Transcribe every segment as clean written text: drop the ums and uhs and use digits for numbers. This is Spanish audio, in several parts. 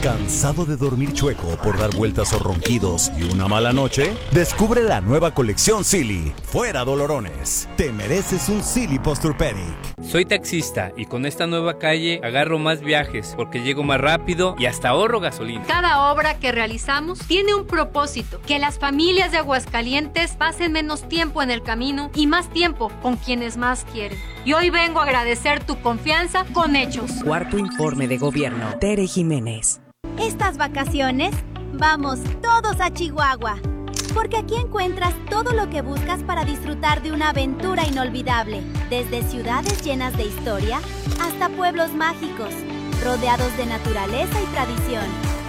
¿Cansado de dormir chueco por dar vueltas o ronquidos y una mala noche? Descubre la nueva colección Silly. Fuera dolorones. Te mereces un Silly Posturepedic. Soy taxista y con esta nueva calle agarro más viajes porque llego más rápido y hasta ahorro gasolina. Cada obra que realizamos tiene un propósito: que las familias de Aguascalientes pasen menos tiempo en el camino y más tiempo con quienes más quieren. Y hoy vengo a agradecer tu confianza con hechos. Cuarto informe de gobierno. Tere Jiménez. Estas vacaciones, vamos todos a Chihuahua, porque aquí encuentras todo lo que buscas para disfrutar de una aventura inolvidable, desde ciudades llenas de historia hasta pueblos mágicos, rodeados de naturaleza y tradición.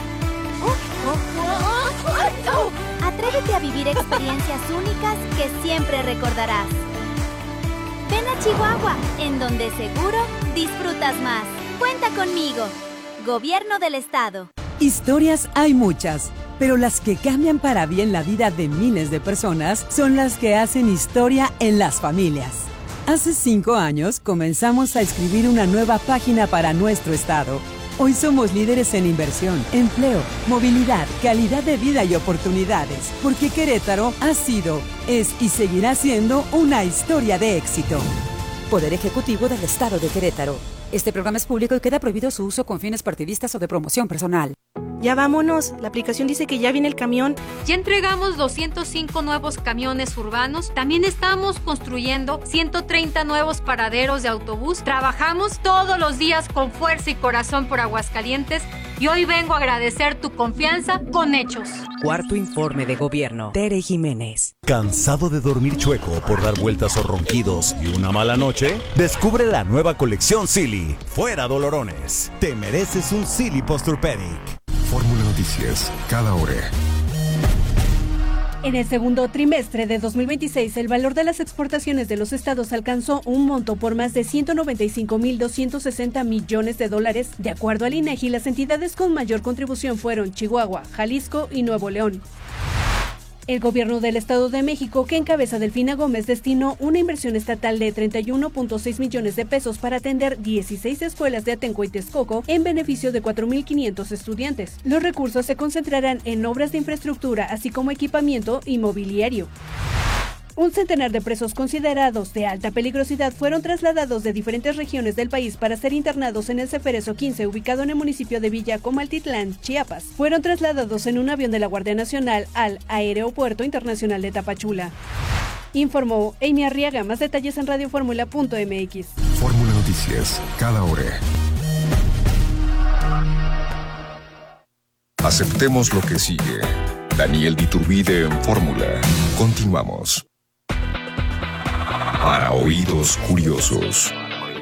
Atrévete a vivir experiencias únicas que siempre recordarás. Ven a Chihuahua, en donde seguro disfrutas más. Cuenta conmigo. Gobierno del Estado. Historias hay muchas, pero las que cambian para bien la vida de miles de personas son las que hacen historia en las familias. Hace 5 años comenzamos a escribir una nueva página para nuestro estado. Hoy somos líderes en inversión, empleo, movilidad, calidad de vida y oportunidades, porque Querétaro ha sido, es y seguirá siendo una historia de éxito. Poder Ejecutivo del Estado de Querétaro. Este programa es público y queda prohibido su uso con fines partidistas o de promoción personal. Ya vámonos, la aplicación dice que ya viene el camión. Ya entregamos 205 nuevos camiones urbanos. También estamos construyendo 130 nuevos paraderos de autobús. Trabajamos todos los días con fuerza y corazón por Aguascalientes. Y hoy vengo a agradecer tu confianza con hechos. Cuarto informe de gobierno. Tere Jiménez. ¿Cansado de dormir chueco por dar vueltas o ronquidos y una mala noche? Descubre la nueva colección Silly. Fuera dolorones. Te mereces un Silly Posturepedic. Fórmula Noticias, cada hora. En el segundo trimestre de 2026, el valor de las exportaciones de los estados alcanzó un monto por más de 195.260 millones de dólares. De acuerdo al INEGI, las entidades con mayor contribución fueron Chihuahua, Jalisco y Nuevo León. El gobierno del Estado de México, que encabeza Delfina Gómez, destinó una inversión estatal de 31.6 millones de pesos para atender 16 escuelas de Atenco y Texcoco en beneficio de 4.500 estudiantes. Los recursos se concentrarán en obras de infraestructura, así como equipamiento y mobiliario. Un centenar de presos considerados de alta peligrosidad fueron trasladados de diferentes regiones del país para ser internados en el Ceferezo 15, ubicado en el municipio de Villa Comaltitlán, Chiapas. Fueron trasladados en un avión de la Guardia Nacional al Aeropuerto Internacional de Tapachula. Informó Amy Arriaga. Más detalles en radioformula.mx. Fórmula Noticias, cada hora. Aceptemos lo que sigue. Daniel Diturbide en Fórmula. Continuamos. Para oídos curiosos.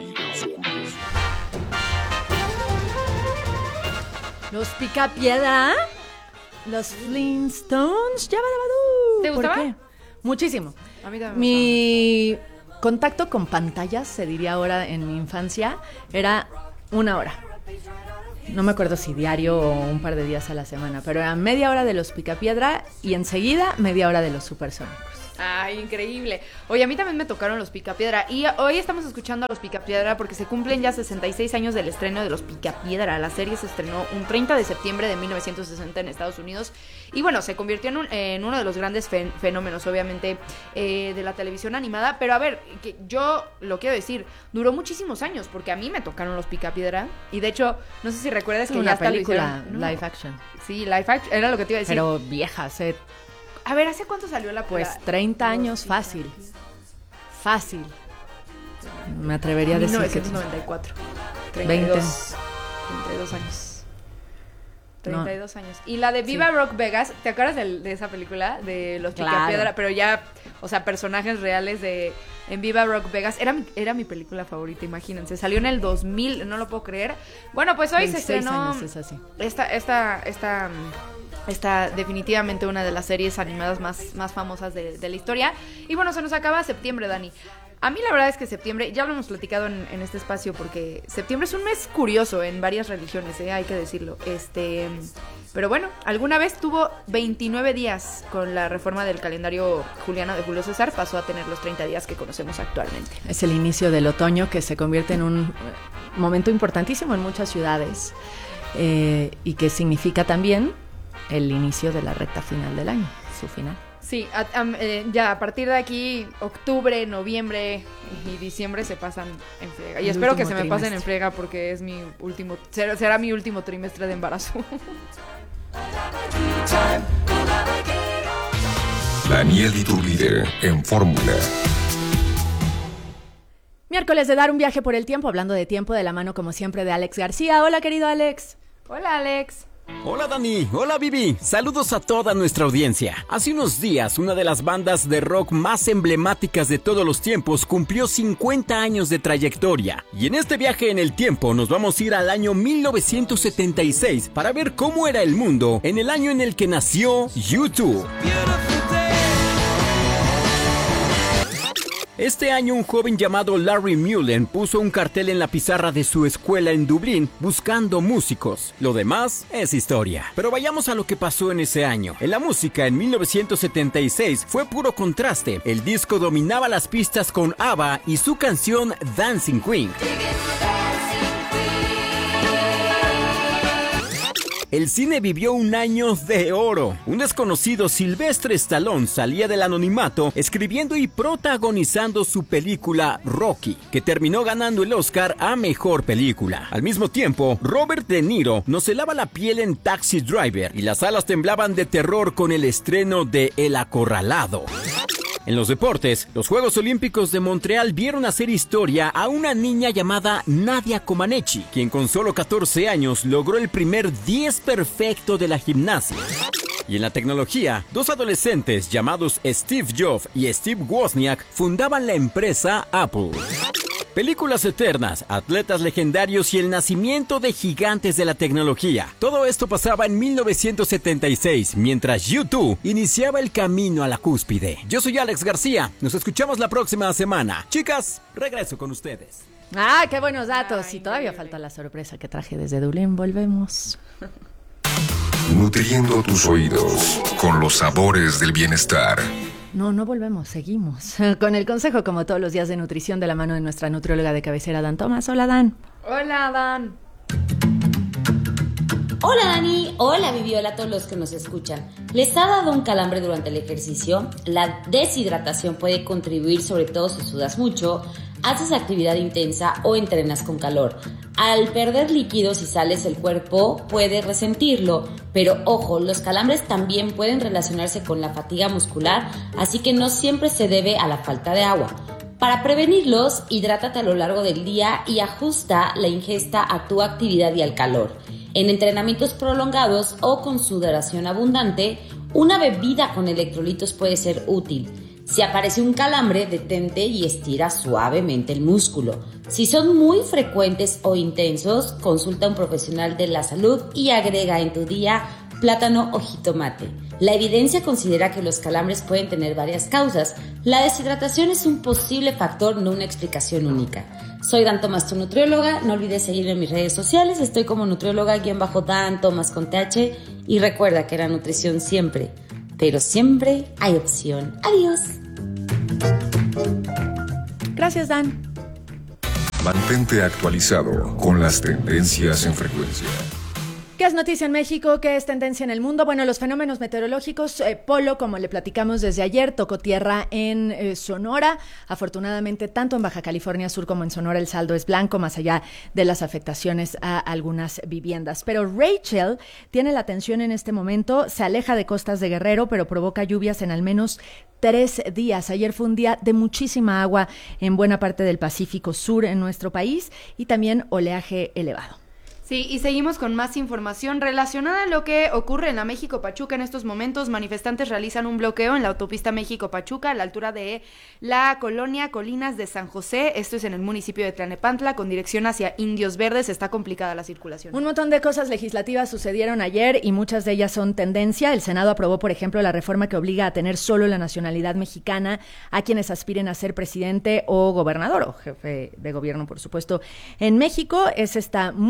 Los Picapiedra, los Flintstones, ya va. ¿Te gustaba? ¿Por qué? Muchísimo. A mí también Mi contacto con pantallas, se diría ahora en mi infancia, era 1 hora. No me acuerdo si diario o un par de días a la semana, pero era media hora de los Picapiedra y enseguida media hora de los Supersónicos. Ay, increíble. Oye, a mí también me tocaron los Picapiedra y hoy estamos escuchando a los Picapiedra porque se cumplen ya 66 años del estreno de los Picapiedra. La serie se estrenó un 30 de septiembre de 1960 en Estados Unidos y bueno, se convirtió en uno de los grandes fenómenos, obviamente, de la televisión animada. Pero a ver, que yo lo quiero decir, duró muchísimos años porque a mí me tocaron los Picapiedra y de hecho, no sé si recuerdas que una ya película live action. Sí, live action, era lo que te iba a decir. Pero vieja, A ver, ¿hace cuánto salió la pues 30 años fácil. Fácil. Me atrevería a decir 1994. que 20. 32 años. 32 años. Y la de Viva Rock Vegas, ¿te acuerdas de esa película? De los Picapiedra, pero ya, o sea, personajes reales en Viva Rock Vegas. Era mi película favorita, imagínense. Salió en el 2000, no lo puedo creer. Bueno, pues hoy se estrenó años es así. Esta definitivamente una de las series animadas más famosas de la historia. Y bueno, se nos acaba septiembre, Dani. A mí la verdad es que septiembre, ya lo hemos platicado en este espacio, porque septiembre es un mes curioso en varias religiones, hay que decirlo. Pero bueno, alguna vez tuvo 29 días con la reforma del calendario juliano de Julio César, pasó a tener los 30 días que conocemos actualmente. Es el inicio del otoño que se convierte en un momento importantísimo en muchas ciudades. y que significa también el inicio de la recta final del año, su final. Sí, ya a partir de aquí, octubre, noviembre y diciembre se pasan en friega. Y espero que se me pasen en friega porque es será mi último trimestre de embarazo. Daniel Iturbide en Fórmula. Miércoles de dar un viaje por el tiempo, hablando de tiempo de la mano como siempre de Alex García. Hola, querido Alex. Hola, Alex. Hola Dani, hola Vivi, saludos a toda nuestra audiencia. Hace unos días, una de las bandas de rock más emblemáticas de todos los tiempos cumplió 50 años de trayectoria. Y en este viaje en el tiempo nos vamos a ir al año 1976 para ver cómo era el mundo en el año en el que nació U2. Este año un joven llamado Larry Mullen puso un cartel en la pizarra de su escuela en Dublín buscando músicos. Lo demás es historia. Pero vayamos a lo que pasó en ese año. En la música, en 1976, fue puro contraste. El disco dominaba las pistas con ABBA y su canción Dancing Queen. El cine vivió un año de oro. Un desconocido Sylvester Stallone salía del anonimato escribiendo y protagonizando su película Rocky, que terminó ganando el Oscar a Mejor Película. Al mismo tiempo, Robert De Niro nos helaba la piel en Taxi Driver y las salas temblaban de terror con el estreno de El Acorralado. En los deportes, los Juegos Olímpicos de Montreal vieron hacer historia a una niña llamada Nadia Comaneci, quien con solo 14 años logró el primer 10 perfecto de la gimnasia. Y en la tecnología, dos adolescentes llamados Steve Jobs y Steve Wozniak fundaban la empresa Apple. Películas eternas, atletas legendarios y el nacimiento de gigantes de la tecnología. Todo esto pasaba en 1976, mientras U2 iniciaba el camino a la cúspide. Yo soy Alex García, nos escuchamos la próxima semana. Chicas, regreso con ustedes. ¡Ah, qué buenos datos! Y todavía falta la sorpresa que traje desde Dublín. Volvemos. Nutriendo tus oídos con los sabores del bienestar. No volvemos, seguimos. Con el consejo, como todos los días, de nutrición de la mano de nuestra nutrióloga de cabecera, Dan Tomás. Hola, Dan. Hola, Dan. Hola, Dani. Hola, Vivi. Hola a todos los que nos escuchan. ¿Les ha dado un calambre durante el ejercicio? La deshidratación puede contribuir, sobre todo si sudas mucho, haces actividad intensa o entrenas con calor. Al perder líquidos y sales, el cuerpo puede resentirlo, pero ojo, los calambres también pueden relacionarse con la fatiga muscular, así que no siempre se debe a la falta de agua. Para prevenirlos, hidrátate a lo largo del día y ajusta la ingesta a tu actividad y al calor. En entrenamientos prolongados o con sudoración abundante, una bebida con electrolitos puede ser útil. Si aparece un calambre, detente y estira suavemente el músculo. Si son muy frecuentes o intensos, consulta a un profesional de la salud y agrega en tu día plátano o jitomate. La evidencia considera que los calambres pueden tener varias causas. La deshidratación es un posible factor, no una explicación única. Soy Dan Tomás, tu nutrióloga. No olvides seguirme en mis redes sociales. Estoy como nutrióloga-Dan Tomás con TH. Y recuerda que la nutrición siempre, pero siempre hay opción. Adiós. Gracias, Dan. Mantente actualizado con las tendencias en frecuencia. ¿Qué es noticia en México? ¿Qué es tendencia en el mundo? Bueno, los fenómenos meteorológicos, Polo, como le platicamos desde ayer, tocó tierra en Sonora. Afortunadamente, tanto en Baja California Sur como en Sonora, el saldo es blanco, más allá de las afectaciones a algunas viviendas. Pero Rachel tiene la atención en este momento, se aleja de costas de Guerrero, pero provoca lluvias en al menos 3 días. Ayer fue un día de muchísima agua en buena parte del Pacífico Sur en nuestro país y también oleaje elevado. Sí, y seguimos con más información relacionada a lo que ocurre en la México-Pachuca en estos momentos. Manifestantes realizan un bloqueo en la autopista México-Pachuca a la altura de la colonia Colinas de San José. Esto es en el municipio de Tlalnepantla, con dirección hacia Indios Verdes. Está complicada la circulación. Un montón de cosas legislativas sucedieron ayer y muchas de ellas son tendencia. El Senado aprobó, por ejemplo, la reforma que obliga a tener solo la nacionalidad mexicana a quienes aspiren a ser presidente o gobernador o jefe de gobierno, por supuesto, en México. Es esta muy polémica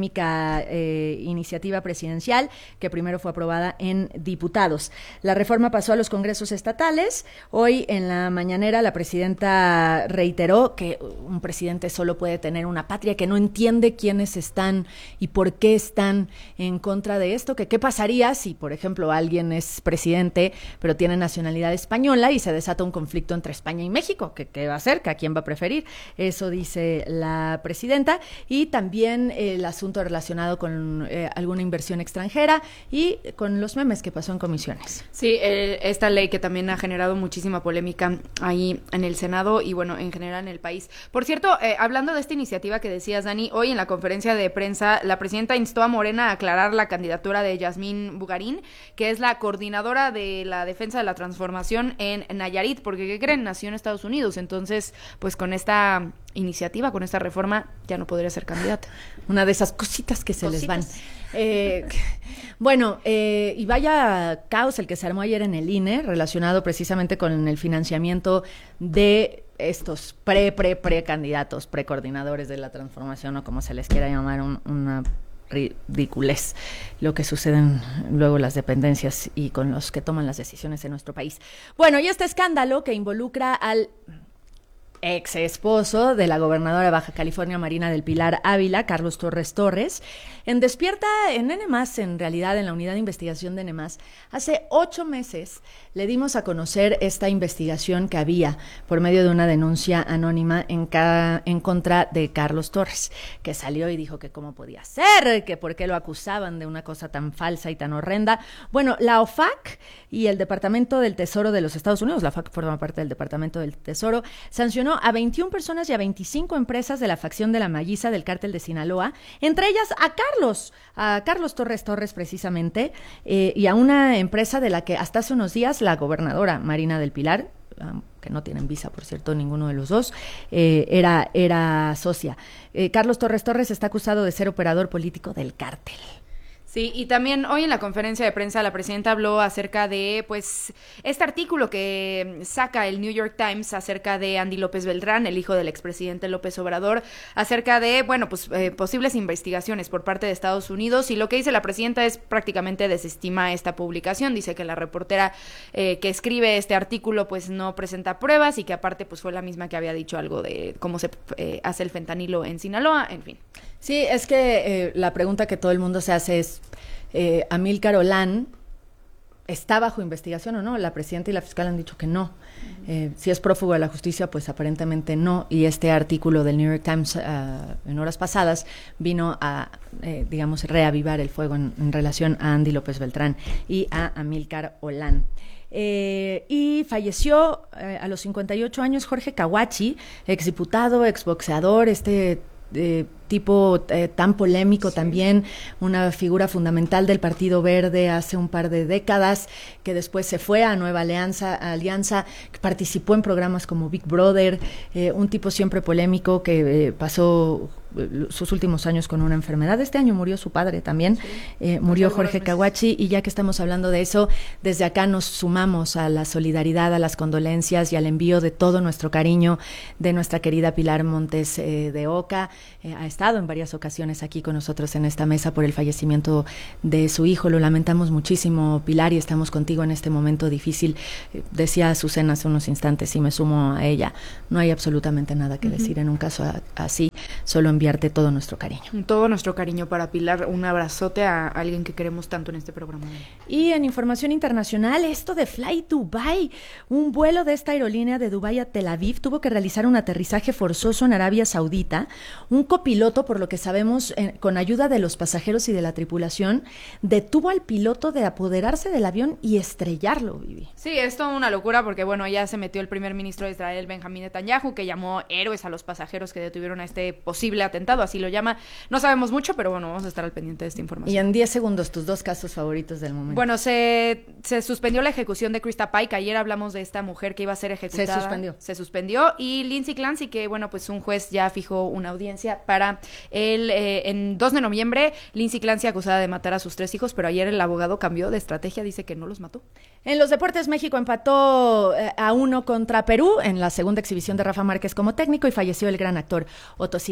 polémica iniciativa presidencial que primero fue aprobada en diputados. La reforma pasó a los congresos estatales. Hoy en la mañanera la presidenta reiteró que un presidente solo puede tener una patria, que no entiende quiénes están y por qué están en contra de esto, que qué pasaría si, por ejemplo, alguien es presidente pero tiene nacionalidad española y se desata un conflicto entre España y México, que qué va a hacer, que a quién va a preferir. Eso dice la presidenta. Y también el asunto relacionado con alguna inversión extranjera y con los memes que pasó en comisiones. Sí, esta ley que también ha generado muchísima polémica ahí en el Senado y bueno, en general en el país. Por cierto, hablando de esta iniciativa que decías, Dani, hoy en la conferencia de prensa la presidenta instó a Morena a aclarar la candidatura de Yasmín Bugarín, que es la coordinadora de la defensa de la transformación en Nayarit, porque ¿qué creen? Nació en Estados Unidos, entonces pues con esta iniciativa, con esta reforma ya no podría ser candidata. Una de esas cositas que se les van. Bueno, y vaya caos el que se armó ayer en el INE, relacionado precisamente con el financiamiento de estos pre-candidatos, precoordinadores de la transformación, o como se les quiera llamar, una ridiculez lo que suceden luego las dependencias y con los que toman las decisiones en nuestro país. Bueno, y este escándalo que involucra al ex esposo de la gobernadora de Baja California, Marina del Pilar Ávila, Carlos Torres Torres, en Despierta, en N+, en realidad en la unidad de investigación de N+, hace 8 meses le dimos a conocer esta investigación que había por medio de una denuncia anónima en contra de Carlos Torres, que salió y dijo que cómo podía ser, que por qué lo acusaban de una cosa tan falsa y tan horrenda. Bueno, la OFAC y el Departamento del Tesoro de los Estados Unidos, la OFAC forma parte del Departamento del Tesoro, sancionó a 21 personas y a 25 empresas de la facción de la Malliza del cártel de Sinaloa, entre ellas a Carlos Torres Torres precisamente, y a una empresa de la que hasta hace unos días la gobernadora Marina del Pilar, que no tienen visa, por cierto, ninguno de los dos, era socia. Carlos Torres Torres está acusado de ser operador político del cártel. Sí, y también hoy en la conferencia de prensa la presidenta habló acerca de, pues, este artículo que saca el New York Times acerca de Andy López Beltrán, el hijo del expresidente López Obrador, acerca de, bueno, pues, posibles investigaciones por parte de Estados Unidos, y lo que dice la presidenta es prácticamente desestima esta publicación. Dice que la reportera que escribe este artículo, pues, no presenta pruebas y que aparte, pues, fue la misma que había dicho algo de cómo se hace el fentanilo en Sinaloa, en fin. Sí, es que la pregunta que todo el mundo se hace es, ¿Amílcar Olán está bajo investigación o no? La presidenta y la fiscal han dicho que no. Si es prófugo de la justicia, pues aparentemente no. Y este artículo del New York Times en horas pasadas vino a, digamos, reavivar el fuego en relación a Andy López Beltrán y a Amílcar Olán. Y falleció a los 58 años Jorge Kawachi, exdiputado, exboxeador, tipo tan polémico también, una figura fundamental del Partido Verde hace un par de décadas, que después se fue a Nueva Alianza, que participó en programas como Big Brother, un tipo siempre polémico que pasó sus últimos años con una enfermedad. Este año murió su padre también, murió Jorge Kawachi, y ya que estamos hablando de eso, desde acá nos sumamos a la solidaridad, a las condolencias y al envío de todo nuestro cariño de nuestra querida Pilar Montes de Oca. Ha estado en varias ocasiones aquí con nosotros en esta mesa por el fallecimiento de su hijo. Lo lamentamos muchísimo, Pilar, y estamos contigo en este momento difícil. Decía Azucena hace unos instantes y me sumo a ella, no hay absolutamente nada que decir en un caso así, solo enviarte todo nuestro cariño. Todo nuestro cariño para Pilar, un abrazote a alguien que queremos tanto en este programa. Y en información internacional, esto de Fly Dubai, un vuelo de esta aerolínea de Dubái a Tel Aviv tuvo que realizar un aterrizaje forzoso en Arabia Saudita. Un copiloto, por lo que sabemos, con ayuda de los pasajeros y de la tripulación, detuvo al piloto de apoderarse del avión y estrellarlo, Vivi. Sí, es toda una locura porque, bueno, ya se metió el primer ministro de Israel, Benjamín Netanyahu, que llamó héroes a los pasajeros que detuvieron a este posible atentado, así lo llama. No sabemos mucho, pero bueno, vamos a estar al pendiente de esta información. Y en 10 segundos, tus 2 casos favoritos del momento. Bueno, se suspendió la ejecución de Krista Pike. Ayer hablamos de esta mujer que iba a ser ejecutada. Se suspendió. Y Lindsay Clancy, que, bueno, pues un juez ya fijó una audiencia para en 2 de noviembre. Lindsay Clancy acusada de matar a sus 3 hijos, pero ayer el abogado cambió de estrategia, dice que no los mató. En los deportes, México empató a 1 contra Perú en la segunda exhibición de Rafa Márquez como técnico y falleció el gran actor Otto Sirgo. Nos vamos.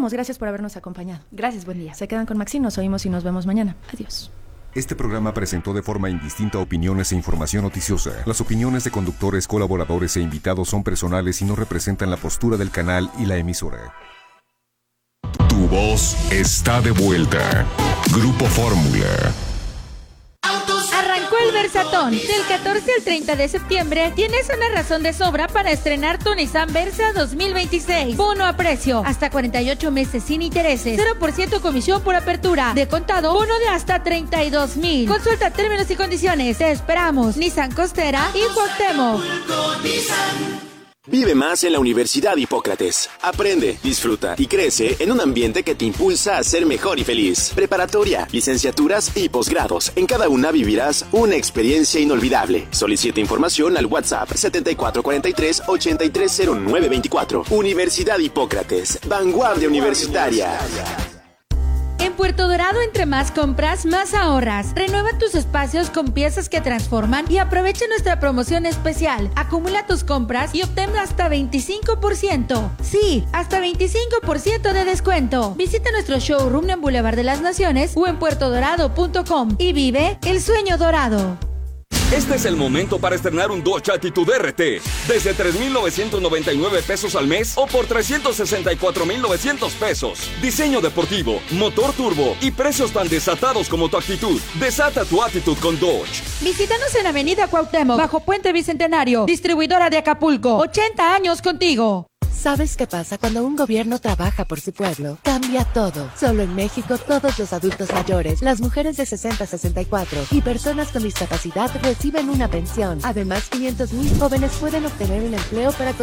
vamos. Gracias por habernos acompañado. Gracias, buen día. Se quedan con Maxine, nos oímos y nos vemos mañana. Adiós. Este programa presentó de forma indistinta opiniones e información noticiosa. Las opiniones de conductores, colaboradores e invitados son personales y no representan la postura del canal y la emisora. Tu voz está de vuelta. Grupo Fórmula. Arrancó el Versatón. Del 14 al 30 de septiembre tienes una razón de sobra para estrenar tu Nissan Versa 2026. Bono a precio, hasta 48 meses sin intereses, 0% comisión por apertura. De contado, bono de hasta 32,000. Consulta términos y condiciones. Te esperamos. Nissan Costera y Cuauhtémoc. Vive más en la Universidad Hipócrates. Aprende, disfruta y crece en un ambiente que te impulsa a ser mejor y feliz. Preparatoria, licenciaturas y posgrados. En cada una vivirás una experiencia inolvidable. Solicita información al WhatsApp 7443-830924. Universidad Hipócrates. Vanguardia universitaria. En Puerto Dorado, entre más compras, más ahorras. Renueva tus espacios con piezas que transforman y aprovecha nuestra promoción especial. Acumula tus compras y obtén hasta 25%. Sí, hasta 25% de descuento. Visita nuestro showroom en Boulevard de las Naciones o en puertodorado.com y vive el sueño dorado. Este es el momento para estrenar un Dodge Attitude RT desde 3,999 pesos al mes o por 364,900 pesos. Diseño deportivo, motor turbo y precios tan desatados como tu actitud. Desata tu actitud con Dodge. Visítanos en Avenida Cuauhtémoc, bajo Puente Bicentenario, distribuidora de Acapulco. 80 años contigo. ¿Sabes qué pasa cuando un gobierno trabaja por su pueblo? Cambia todo. Solo en México, todos los adultos mayores, las mujeres de 60 a 64 y personas con discapacidad reciben una pensión. Además, 500,000 jóvenes pueden obtener un empleo para